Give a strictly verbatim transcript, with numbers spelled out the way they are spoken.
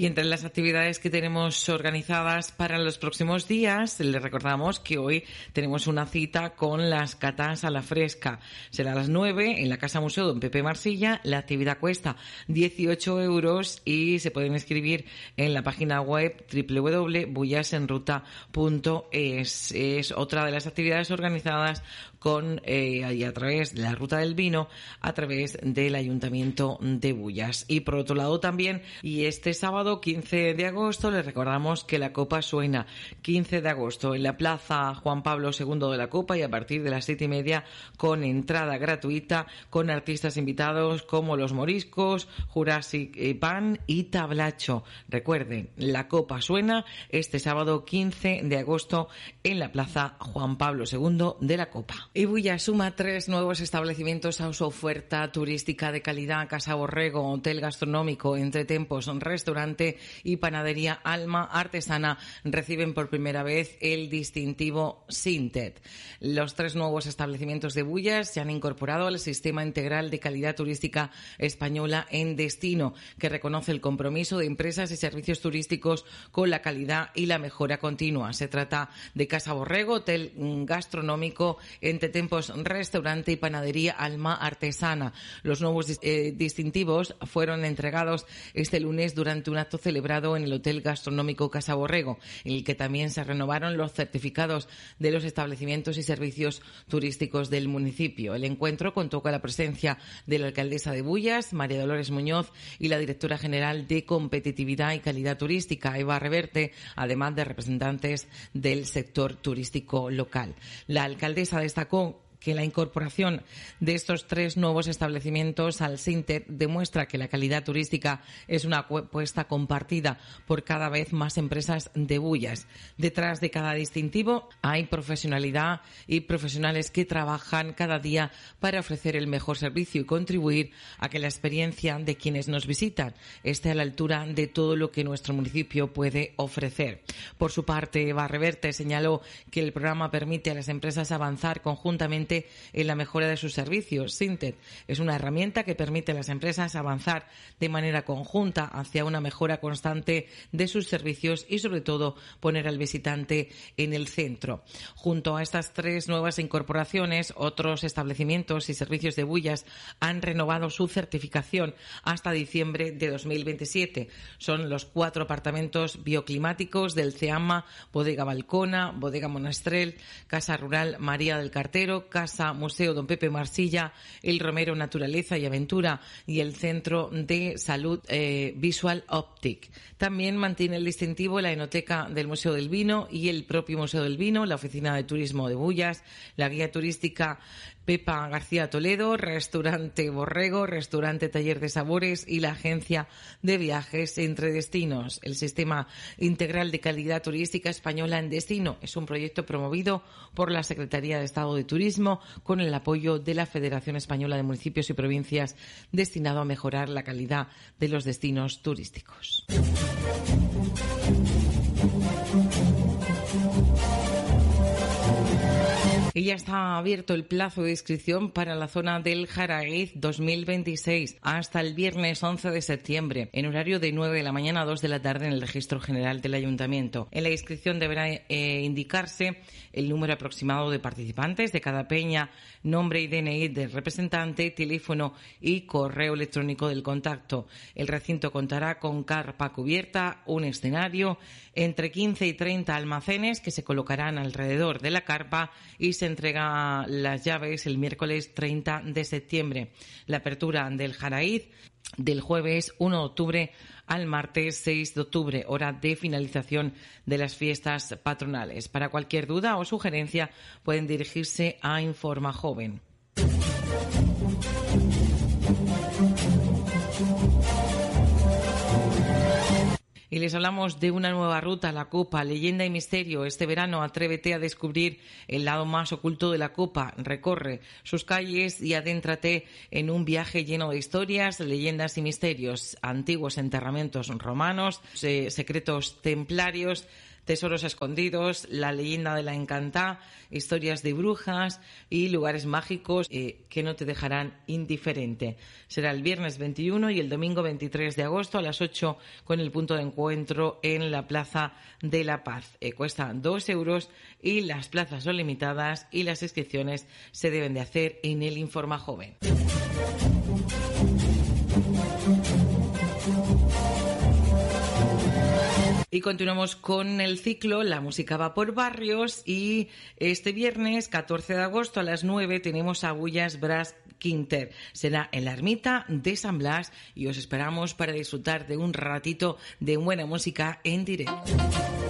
Y entre las actividades que tenemos organizadas para los próximos días, les recordamos que hoy tenemos una cita con las catas a la fresca. Será a las nueve en la Casa Museo Don Pepe Marsilla. La actividad cuesta dieciocho euros y se pueden inscribir en la página web doble u doble u doble u punto bullas en ruta punto es. Es otra de las actividades organizadas con eh, y a través de la Ruta del Vino, a través del Ayuntamiento de Bullas. Y por otro lado también, y este sábado quince de agosto, les recordamos que la Copa suena quince de agosto en la Plaza Juan Pablo segundo de la Copa, y a partir de las siete y media con entrada gratuita, con artistas invitados como Los Moriscos, Jurassic Pan y Tablacho. Recuerden, la Copa suena este sábado quince de agosto en la Plaza Juan Pablo segundo de la Copa. Y Bullas suma tres nuevos establecimientos a su oferta turística de calidad: Casa Borrego, hotel gastronómico, entretempos, restaurante y panadería Alma Artesana reciben por primera vez el distintivo Sintet. Los tres nuevos establecimientos de Bullas se han incorporado al Sistema Integral de Calidad Turística Española en Destino, que reconoce el compromiso de empresas y servicios turísticos con la calidad y la mejora continua. Se trata de Casa Borrego, hotel gastronómico, entretempos, restaurante y panadería Alma Artesana. Los nuevos eh, distintivos fueron entregados este lunes durante un acto celebrado en el Hotel Gastronómico Casa Borrego, en el que también se renovaron los certificados de los establecimientos y servicios turísticos del municipio. El encuentro contó con la presencia de la alcaldesa de Bullas, María Dolores Muñoz, y la directora general de Competitividad y Calidad Turística, Eva Reverte, además de representantes del sector turístico local. La alcaldesa destacó que la incorporación de estos tres nuevos establecimientos al Sintet demuestra que la calidad turística es una apuesta compartida por cada vez más empresas de Bullas. Detrás de cada distintivo hay profesionalidad y profesionales que trabajan cada día para ofrecer el mejor servicio y contribuir a que la experiencia de quienes nos visitan esté a la altura de todo lo que nuestro municipio puede ofrecer. Por su parte, Eva Reverte señaló que el programa permite a las empresas avanzar conjuntamente en la mejora de sus servicios. Sintet es una herramienta que permite a las empresas avanzar de manera conjunta hacia una mejora constante de sus servicios y, sobre todo, poner al visitante en el centro. Junto a estas tres nuevas incorporaciones, otros establecimientos y servicios de Bullas han renovado su certificación hasta diciembre de dos mil veintisiete. Son los cuatro apartamentos bioclimáticos del CEAMA, Bodega Balcona, Bodega Monastrell, Casa Rural María del Cartero, Casa Museo Don Pepe Marsilla, El Romero Naturaleza y Aventura y el Centro de Salud eh, Visual Optic. También mantiene el distintivo la Enoteca del Museo del Vino y el propio Museo del Vino, la Oficina de Turismo de Bullas, la guía turística Pepa García Toledo, Restaurante Borrego, Restaurante Taller de Sabores y la Agencia de Viajes Entre Destinos. El Sistema Integral de Calidad Turística Española en Destino es un proyecto promovido por la Secretaría de Estado de Turismo con el apoyo de la Federación Española de Municipios y Provincias, destinado a mejorar la calidad de los destinos turísticos. Y ya está abierto el plazo de inscripción para la zona del Jaraiz dos mil veintiséis hasta el viernes once de septiembre, en horario de nueve de la mañana a dos de la tarde en el Registro General del Ayuntamiento. En la inscripción deberá eh, indicarse el número aproximado de participantes de cada peña, nombre y D N I del representante, teléfono y correo electrónico del contacto. El recinto contará con carpa cubierta, un escenario, entre quince y treinta almacenes que se colocarán alrededor de la carpa y se entrega las llaves el miércoles treinta de septiembre. La apertura del Jaraiz del jueves uno de octubre al martes seis de octubre, hora de finalización de las fiestas patronales. Para cualquier duda o sugerencia pueden dirigirse a Informa Joven. Y les hablamos de una nueva ruta, la Copa, leyenda y misterio. Este verano atrévete a descubrir el lado más oculto de la Copa. Recorre sus calles y adéntrate en un viaje lleno de historias, leyendas y misterios. Antiguos enterramientos romanos, secretos templarios, Tesoros escondidos, la leyenda de la Encantá, historias de brujas y lugares mágicos eh, que no te dejarán indiferente. Será el viernes veintiuno y el domingo veintitrés de agosto a las ocho con el punto de encuentro en la Plaza de la Paz. Eh, cuesta dos euros y las plazas son limitadas y las inscripciones se deben de hacer en el Informa Joven. Y continuamos con el ciclo La música va por barrios y este viernes catorce de agosto a las nueve tenemos Agullas Brass Quinter. Será en la ermita de San Blas y os esperamos para disfrutar de un ratito de buena música en directo.